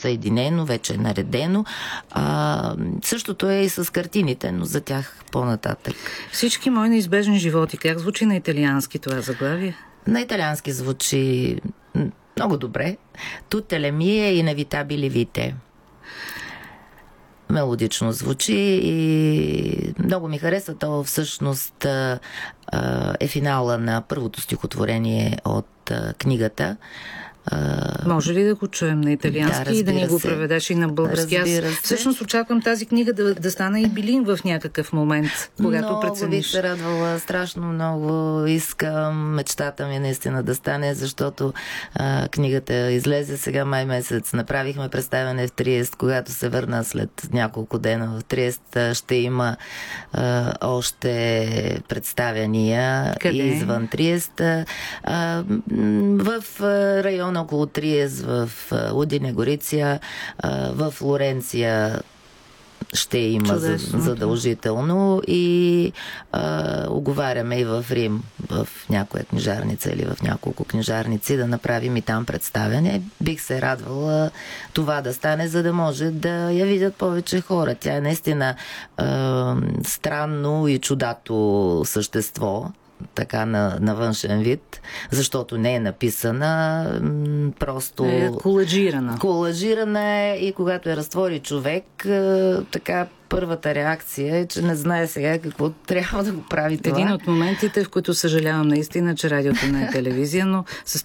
съединено, вече е наредено. Същото е и с картините, но за тях по-нататък. Всички мои неизбежни животи. Как звучи на италиански това заглавие? На италиански звучи много добре. Tutte le mie inevitabili vite. Мелодично звучи и много ми хареса. То всъщност е финала на първото стихотворение от книгата. Може ли да го чуем на италиански и да ни го преведеш и на български? Аз всъщност очаквам тази книга да стане и билин в някакъв момент, когато прецениш. Много бих се радвала, страшно много искам. Мечтата ми наистина да стане, защото книгата излезе сега май месец. Направихме представяне в Триест, когато се върна след няколко дена в Триест. Ще има още представяния извън Триест. В района около Триест, в Удине, Гориция, в Флоренция ще има задължително и оговаряме и в Рим, в някоя книжарница или в няколко книжарници да направим и там представяне. Бих се радвала това да стане, за да може да я видят повече хора. Тя е наистина странно и чудато същество, така на външен вид, защото не е написана, просто колажирана е и когато я разтвори човек, така първата реакция е, че не знае сега какво трябва да го прави това. Един от моментите, в които съжалявам наистина, че радиото не е телевизия, но с